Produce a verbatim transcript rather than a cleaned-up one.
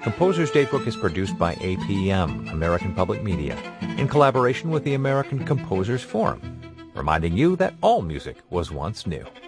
Composer's Datebook is produced by A P M, American Public Media, in collaboration with the American Composers Forum, reminding you that all music was once new.